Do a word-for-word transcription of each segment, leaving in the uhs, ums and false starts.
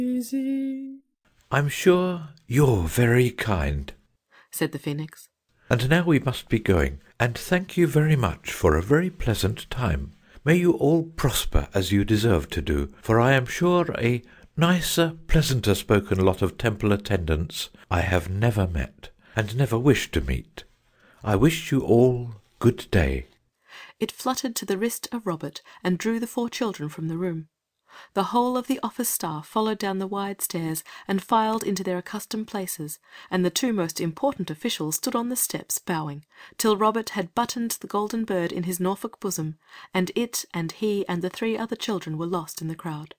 easy. I'm sure you're very kind, said the Phoenix. And now we must be going, and thank you very much for a very pleasant time. May you all prosper as you deserve to do, for I am sure a nicer, pleasanter spoken lot of temple attendants I have never met, and never wish to meet. I wish you all good day. It fluttered to the wrist of Robert and drew the four children from the room. The whole of the office staff followed down the wide stairs and filed into their accustomed places, and the two most important officials stood on the steps bowing, till Robert had buttoned the golden bird in his Norfolk bosom, and it and he and the three other children were lost in the crowd.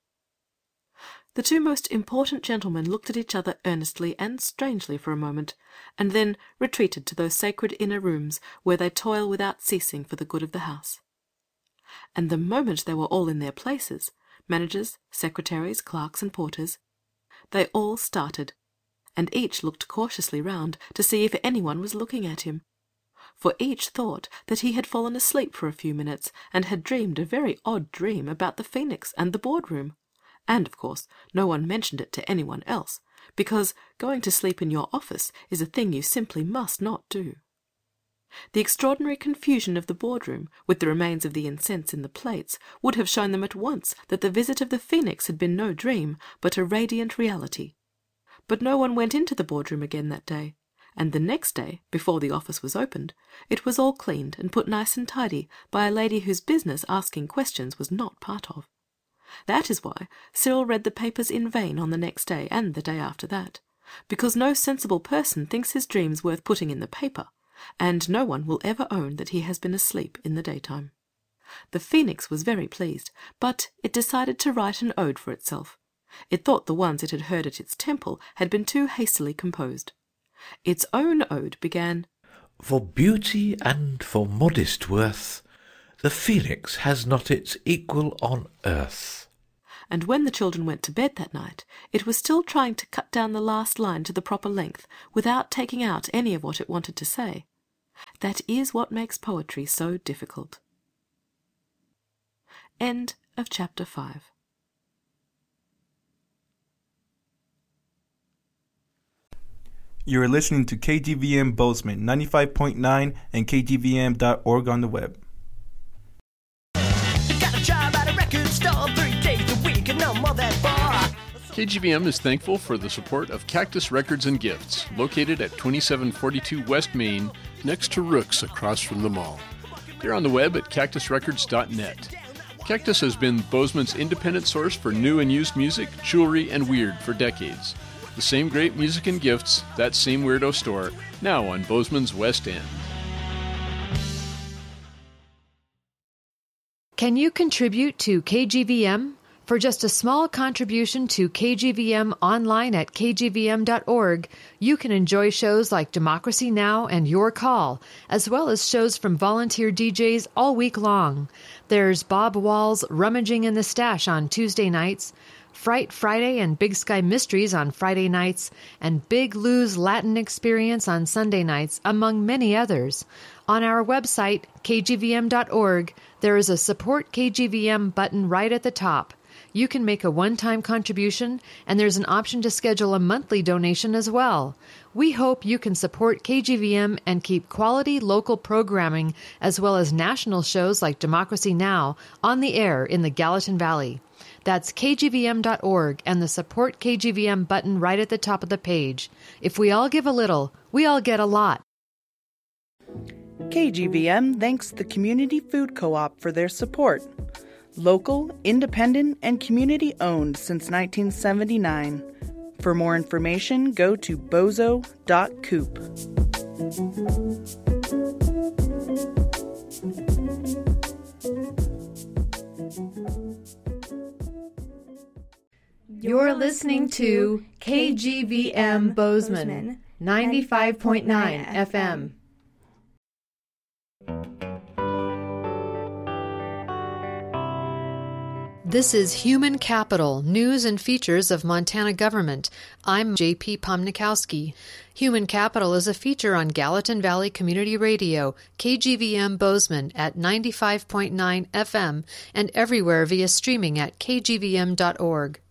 The two most important gentlemen looked at each other earnestly and strangely for a moment, and then retreated to those sacred inner rooms where they toil without ceasing for the good of the house. And the moment they were all in their places, managers, secretaries, clerks, and porters, they all started, and each looked cautiously round to see if anyone was looking at him, for each thought that he had fallen asleep for a few minutes and had dreamed a very odd dream about the Phoenix and the boardroom. And, of course, no one mentioned it to anyone else, because going to sleep in your office is a thing you simply must not do. The extraordinary confusion of the boardroom, with the remains of the incense in the plates, would have shown them at once that the visit of the Phoenix had been no dream, but a radiant reality. But no one went into the boardroom again that day, and the next day, before the office was opened, it was all cleaned and put nice and tidy by a lady whose business asking questions was not part of. That is why Cyril read the papers in vain on the next day and the day after that, because no sensible person thinks his dreams worth putting in the paper, and no one will ever own that he has been asleep in the daytime. The Phoenix was very pleased, but it decided to write an ode for itself. It thought the ones it had heard at its temple had been too hastily composed. Its own ode began, For beauty and for modest worth, the Phoenix has not its equal on earth. And when the children went to bed that night, it was still trying to cut down the last line to the proper length without taking out any of what it wanted to say. That is what makes poetry so difficult. End of chapter five. You are listening to K G V M Bozeman ninety-five point nine and K G V M dot org on the web. K G V M is thankful for the support of Cactus Records and Gifts, located at twenty-seven forty-two West Main, next to Rook's across from the mall. They're on the web at cactus records dot net. Cactus has been Bozeman's independent source for new and used music, jewelry, and weird for decades. The same great music and gifts, that same weirdo store, now on Bozeman's West End. Can you contribute to K G V M? For just a small contribution to K G V M online at K G V M dot org, you can enjoy shows like Democracy Now! And Your Call, as well as shows from volunteer D Js all week long. There's Bob Wall's Rummaging in the Stash on Tuesday nights, Fright Friday and Big Sky Mysteries on Friday nights, and Big Lou's Latin Experience on Sunday nights, among many others. On our website, K G V M dot org, there is a Support K G V M button right at the top. You can make a one-time contribution, and there's an option to schedule a monthly donation as well. We hope you can support K G V M and keep quality local programming, as well as national shows like Democracy Now! On the air in the Gallatin Valley. That's K G V M dot org and the Support K G V M button right at the top of the page. If we all give a little, we all get a lot. K G V M thanks the Community Food Co-op for their support. Local, independent, and community-owned since nineteen seventy-nine. For more information, go to bozo dot coop. You're listening to K G V M Bozeman, ninety-five point nine F M. This is Human Capital, News and Features of Montana Government. I'm J P Pomnikowski. Human Capital is a feature on Gallatin Valley Community Radio, K G V M Bozeman at ninety-five point nine F M, and everywhere via streaming at K G V M dot org.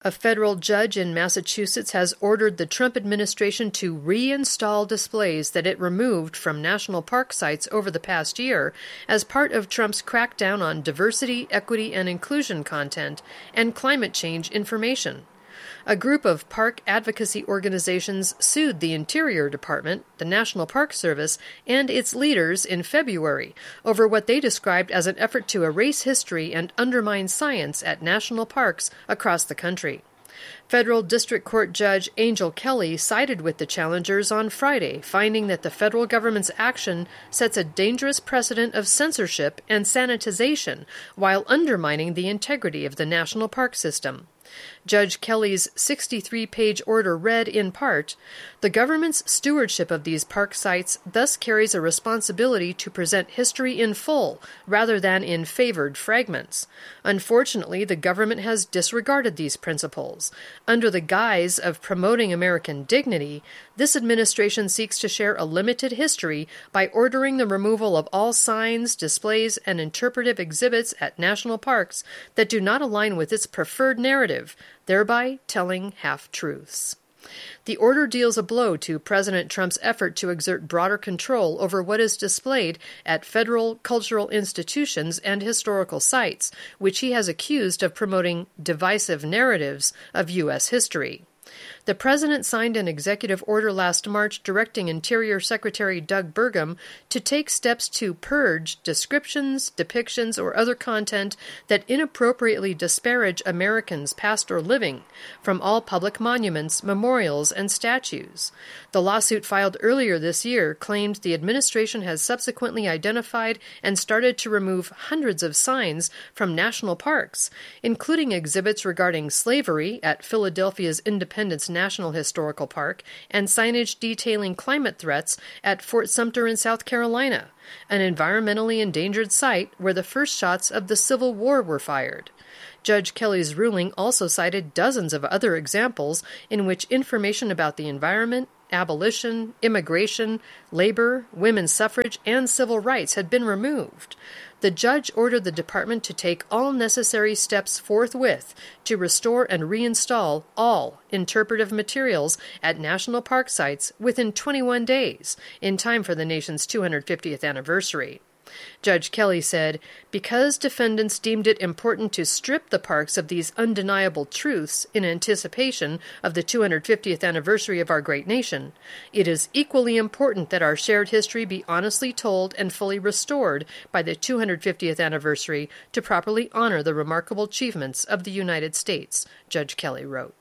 A federal judge in Massachusetts has ordered the Trump administration to reinstall displays that it removed from national park sites over the past year as part of Trump's crackdown on diversity, equity, and inclusion content and climate change information. A group of park advocacy organizations sued the Interior Department, the National Park Service, and its leaders in February over what they described as an effort to erase history and undermine science at national parks across the country. Federal District Court Judge Angel Kelly sided with the challengers on Friday, finding that the federal government's action sets a dangerous precedent of censorship and sanitization while undermining the integrity of the national park system. Judge Kelly's sixty-three page order read, in part, "The government's stewardship of these park sites thus carries a responsibility to present history in full rather than in favored fragments. Unfortunately, the government has disregarded these principles. Under the guise of promoting American dignity, this administration seeks to share a limited history by ordering the removal of all signs, displays, and interpretive exhibits at national parks that do not align with its preferred narrative, thereby telling half-truths." The order deals a blow to President Trump's effort to exert broader control over what is displayed at federal cultural institutions and historical sites, which he has accused of promoting divisive narratives of U S history. The president signed an executive order last March directing Interior Secretary Doug Burgum to take steps to purge descriptions, depictions, or other content that inappropriately disparage Americans past or living from all public monuments, memorials, and statues. The lawsuit filed earlier this year claimed the administration has subsequently identified and started to remove hundreds of signs from national parks, including exhibits regarding slavery at Philadelphia's Independence National Historical Park and signage detailing climate threats at Fort Sumter in South Carolina, an environmentally endangered site where the first shots of the Civil War were fired. Judge Kelly's ruling also cited dozens of other examples in which information about the environment, abolition, immigration, labor, women's suffrage, and civil rights had been removed. The judge ordered the department to take all necessary steps forthwith to restore and reinstall all interpretive materials at national park sites within twenty-one days, in time for the nation's two hundred fiftieth anniversary. Judge Kelly said, "Because defendants deemed it important to strip the parks of these undeniable truths in anticipation of the two hundred fiftieth anniversary of our great nation, it is equally important that our shared history be honestly told and fully restored by the two hundred fiftieth anniversary to properly honor the remarkable achievements of the United States," Judge Kelly wrote.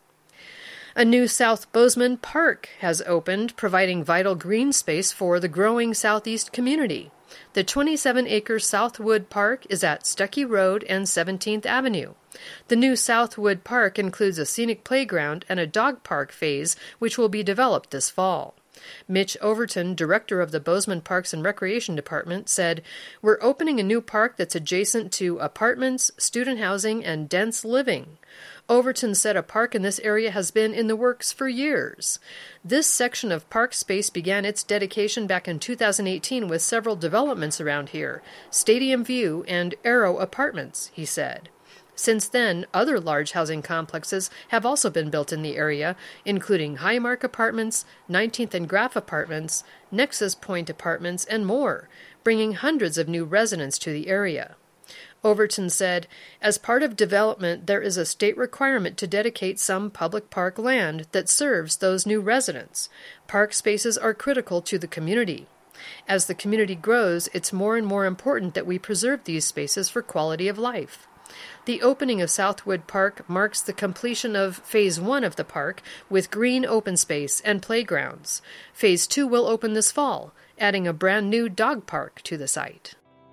A new South Bozeman Park has opened, providing vital green space for the growing Southeast community. The twenty-seven acre Southwood Park is at Stuckey Road and seventeenth Avenue. The new Southwood Park includes a scenic playground and a dog park phase, which will be developed this fall. Mitch Overton, director of the Bozeman Parks and Recreation Department, said, "We're opening a new park that's adjacent to apartments, student housing, and dense living." Overton said a park in this area has been in the works for years. This section of park space began its dedication back in two thousand eighteen with several developments around here, Stadium View and Arrow Apartments, he said. Since then, other large housing complexes have also been built in the area, including Highmark Apartments, nineteenth and Graff Apartments, Nexus Point Apartments, and more, bringing hundreds of new residents to the area. Overton said, "As part of development, there is a state requirement to dedicate some public park land that serves those new residents. Park spaces are critical to the community. As the community grows, it's more and more important that we preserve these spaces for quality of life." The opening of Southwood Park marks the completion of Phase one of the park, with green open space and playgrounds. Phase two will open this fall, adding a brand new dog park to the site.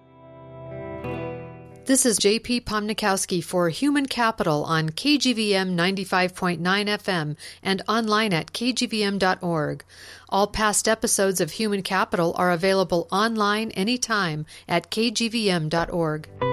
This is J P Pomnikowski for Human Capital on K G V M ninety-five point nine F M and online at K G V M dot org. All past episodes of Human Capital are available online anytime at K G V M dot org.